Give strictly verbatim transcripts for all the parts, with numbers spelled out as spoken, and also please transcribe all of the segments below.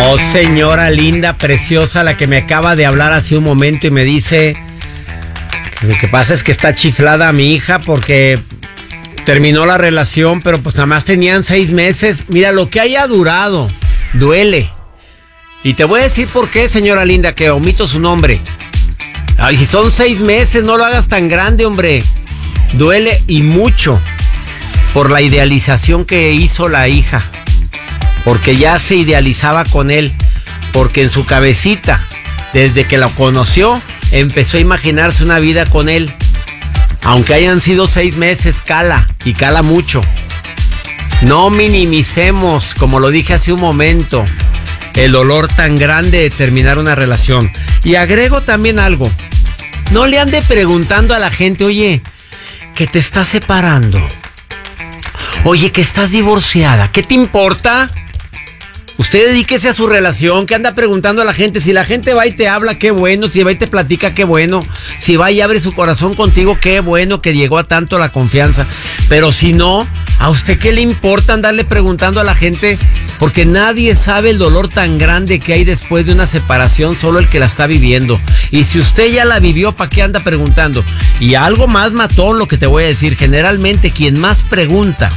Oh, señora linda, preciosa, la que me acaba de hablar hace un momento y me dice que lo que pasa es que está chiflada mi hija porque terminó la relación, pero pues nada más tenían seis meses. Mira, lo que haya durado, duele. Y te voy a decir por qué, señora linda, que omito su nombre. Ay, si son seis meses, no lo hagas tan grande, hombre. Duele y mucho por la idealización que hizo la hija. Porque ya se idealizaba con él. Porque en su cabecita, desde que lo conoció, empezó a imaginarse una vida con él. Aunque hayan sido seis meses, cala. Y cala mucho. No minimicemos, como lo dije hace un momento, el dolor tan grande de terminar una relación. Y agrego también algo. No le ande preguntando a la gente, oye, que te estás separando. Oye, que estás divorciada. ¿Qué te importa? Usted dedíquese a su relación. ¿Qué anda preguntando a la gente? Si la gente va y te habla, qué bueno. Si va y te platica, qué bueno. Si va y abre su corazón contigo, qué bueno que llegó a tanto la confianza. Pero si no, ¿a usted qué le importa andarle preguntando a la gente? Porque nadie sabe el dolor tan grande que hay después de una separación, solo el que la está viviendo. Y si usted ya la vivió, ¿para qué anda preguntando? Y algo más matón lo que te voy a decir. Generalmente quien más pregunta,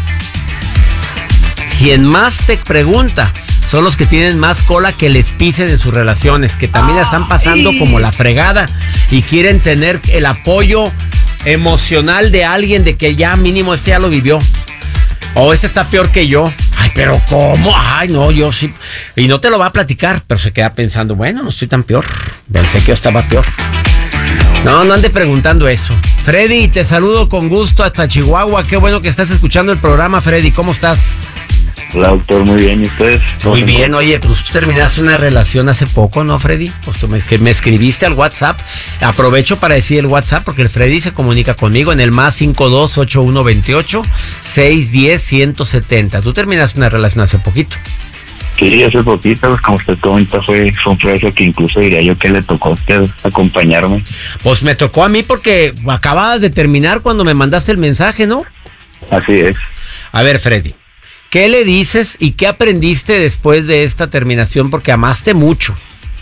quien más te pregunta, son los que tienen más cola que les pisen en sus relaciones, que también la están pasando como la fregada y quieren tener el apoyo emocional de alguien de que ya mínimo este ya lo vivió. O oh, este está peor que yo. Ay, pero ¿cómo? Ay, no, yo sí. Y no te lo va a platicar, pero se queda pensando, bueno, no estoy tan peor. Pensé que yo estaba peor. No, no ande preguntando eso. Freddy, te saludo con gusto hasta Chihuahua. Qué bueno que estás escuchando el programa, Freddy. ¿Cómo estás? Hola, doctor, muy bien, ¿y ustedes? Muy bien, oye, pues tú terminaste una relación hace poco, ¿no, Freddy? Pues tú me, me escribiste al WhatsApp. Aprovecho para decir el WhatsApp porque el Freddy se comunica conmigo en el más cinco dos ocho uno veintiocho seiscientos diez ciento setenta. Tú terminaste una relación hace poquito. Sí, hace poquito, pues como usted comenta, fue, fue un proceso que incluso diría yo que le tocó a usted acompañarme. Pues me tocó a mí porque acababas de terminar cuando me mandaste el mensaje, ¿no? Así es. A ver, Freddy, ¿qué le dices y qué aprendiste después de esta terminación? Porque amaste mucho.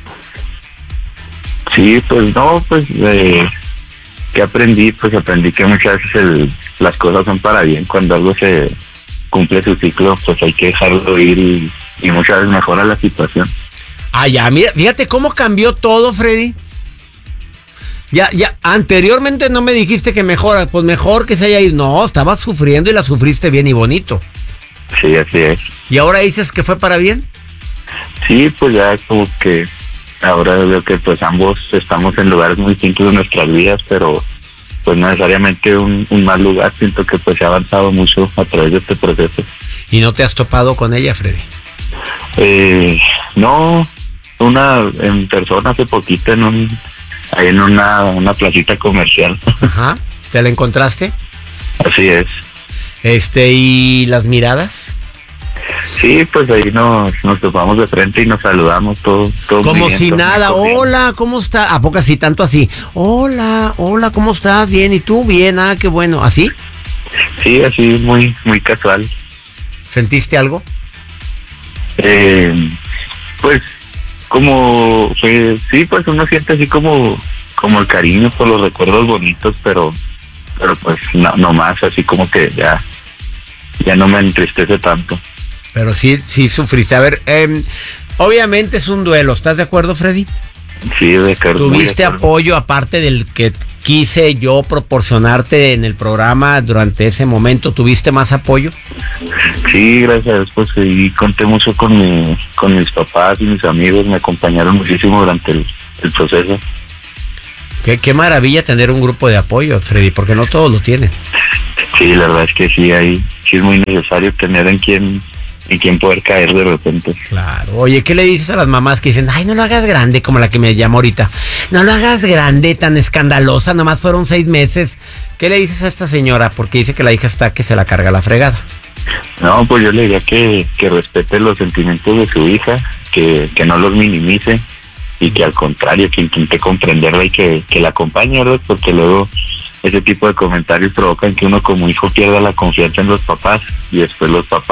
Sí, pues no, pues, eh, ¿qué aprendí? Pues aprendí que muchas veces el, las cosas son para bien. Cuando algo se cumple su ciclo, pues hay que dejarlo ir y, y muchas veces mejora la situación. Ah, ya, mira, fíjate cómo cambió todo, Freddy. Ya, ya, anteriormente no me dijiste que mejora, pues mejor que se haya ido. No, estabas sufriendo y la sufriste bien y bonito. Sí, así es. ¿Y ahora dices que fue para bien? Sí, pues ya como que ahora veo que pues ambos estamos en lugares muy distintos de nuestras vidas, pero pues no necesariamente un, un mal lugar. Siento que pues se ha avanzado mucho a través de este proceso. ¿Y no te has topado con ella, Freddy? Eh, no, una en persona hace poquito en un ahí en una, una placita comercial. Ajá, ¿te la encontraste? Así es. Este, ¿y las miradas? Sí, pues ahí nos, nos topamos de frente y nos saludamos todo, todo como si nada. Hola, ¿cómo estás? ¿A poco así, tanto así? Hola, hola, ¿cómo estás? Bien, ¿y tú? Bien, ah, qué bueno. ¿Así? Sí, así muy, muy casual. ¿Sentiste algo? Eh, pues, como, pues, sí, pues uno siente así como, como el cariño por los recuerdos bonitos, pero, pero pues no, no más, así como que ya, ya no me entristece tanto. Pero sí, sí sufriste. A ver, eh, obviamente es un duelo, ¿estás de acuerdo, Freddy? Sí, de acuerdo. ¿Tuviste apoyo aparte del que quise yo proporcionarte en el programa durante ese momento? ¿Tuviste más apoyo? Sí, gracias a Dios, pues sí, conté mucho con mi, con mis papás y mis amigos, me acompañaron muchísimo durante el, el proceso. Qué, qué maravilla tener un grupo de apoyo, Freddy, porque no todos lo tienen. Sí, la verdad es que sí, hay, sí es muy necesario tener en quien, en quien poder caer de repente. Claro. Oye, ¿qué le dices a las mamás que dicen, ay, no lo hagas grande, como la que me llamó ahorita? No lo hagas grande, tan escandalosa, nomás fueron seis meses. ¿Qué le dices a esta señora? Porque dice que la hija está que se la carga la fregada. No, pues yo le diría que, que respete los sentimientos de su hija, que, que no los minimice y que al contrario, que intente comprenderla y que, que la acompañe, ¿verdad? Porque luego ese tipo de comentarios provocan que uno como hijo pierda la confianza en los papás y después los papás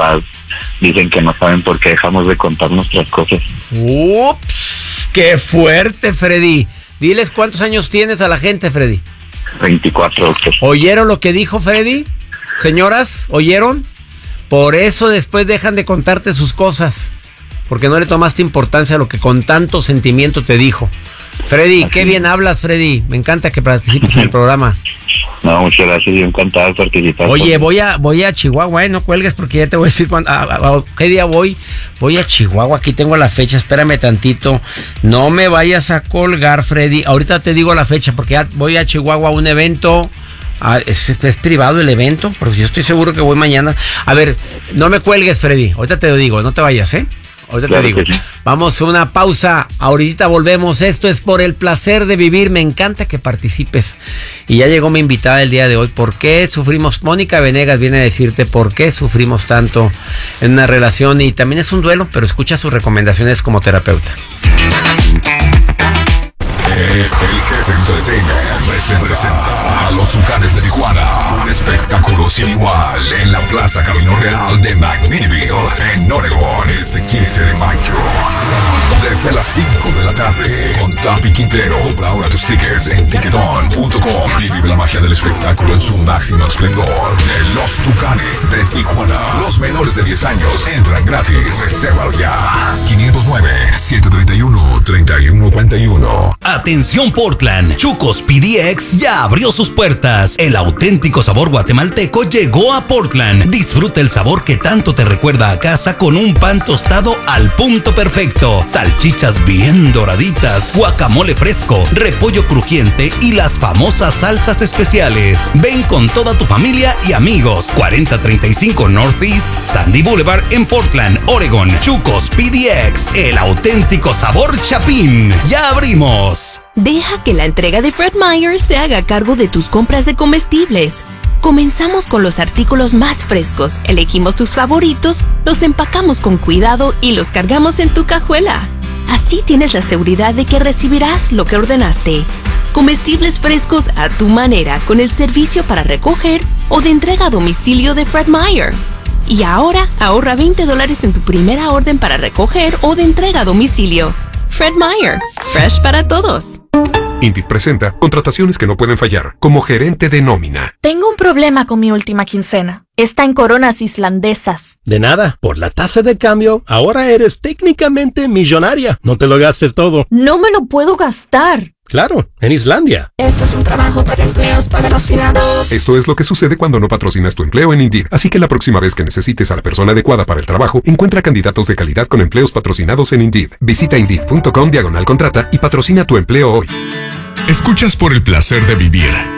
dicen que no saben por qué dejamos de contar nuestras cosas. Ups, qué fuerte, Freddy. Diles cuántos años tienes a la gente, Freddy. veinticuatro, doctor. ¿Oyeron lo que dijo Freddy? Señoras, ¿oyeron? Por eso después dejan de contarte sus cosas, porque no le tomaste importancia a lo que con tanto sentimiento te dijo. Freddy, así. Qué bien hablas, Freddy. Me encanta que participes en el programa. No, muchas gracias, yo encantado de participar. Oye, voy a voy a Chihuahua, ¿eh? No cuelgues porque ya te voy a decir cuándo, a, a, a, qué día voy. Voy a Chihuahua, aquí tengo la fecha, espérame tantito. No me vayas a colgar, Freddy. Ahorita te digo la fecha porque ya voy a Chihuahua a un evento. Ah, ¿es, es privado el evento? Porque yo estoy seguro que voy mañana. A ver, no me cuelgues, Freddy. Ahorita te lo digo, no te vayas, ¿eh? Ahorita claro te digo. Sí. Vamos a una pausa. Ahorita volvemos. Esto es Por el Placer de Vivir. Me encanta que participes. Y ya llegó mi invitada el día de hoy. ¿Por qué sufrimos? Mónica Venegas viene a decirte por qué sufrimos tanto en una relación. Y también es un duelo, pero escucha sus recomendaciones como terapeuta. El Jefe Entertainment presenta a los Tucanes de Tijuana, un espectáculo sin igual en la Plaza Camino Real de McMinnville, en Oregón, este quince de mayo. Desde las cinco de la tarde, con Tapi Quintero. Compra ahora tus tickets en ticketon punto com y vive la magia del espectáculo en su máximo esplendor. De los Tucanes de Tijuana. Los menores de diez años entran gratis. Reserva ya. quinientos nueve, siete treinta y uno, treinta y uno cuarenta y uno. Atención Portland, Chucos P D X ya abrió sus puertas. El auténtico sabor guatemalteco llegó a Portland. Disfruta el sabor que tanto te recuerda a casa con un pan tostado al punto perfecto, salchichas bien doraditas, guacamole fresco, repollo crujiente y las famosas salsas especiales. Ven con toda tu familia y amigos. cuarenta treinta y cinco Northeast Sandy Boulevard en Portland, Oregon. Chucos P D X, el auténtico sabor chapín. Ya abrimos. Deja que la entrega de Fred Meyer se haga cargo de tus compras de comestibles. Comenzamos con los artículos más frescos, elegimos tus favoritos, los empacamos con cuidado y los cargamos en tu cajuela. Así tienes la seguridad de que recibirás lo que ordenaste. Comestibles frescos a tu manera con el servicio para recoger o de entrega a domicilio de Fred Meyer. Y ahora ahorra veinte dólares en tu primera orden para recoger o de entrega a domicilio. Fred Meyer, fresh para todos. Indeed presenta contrataciones que no pueden fallar, como gerente de nómina. Tengo un problema con mi última quincena. Está en coronas islandesas. De nada, por la tasa de cambio, ahora eres técnicamente millonaria. No te lo gastes todo. No me lo puedo gastar. Claro, en Islandia. Esto es un trabajo para empleos patrocinados. Esto es lo que sucede cuando no patrocinas tu empleo en Indeed. Así que la próxima vez que necesites a la persona adecuada para el trabajo, encuentra candidatos de calidad con empleos patrocinados en Indeed. Visita Indeed punto com diagonal contrata y patrocina tu empleo hoy. Escuchas Por el Placer de Vivir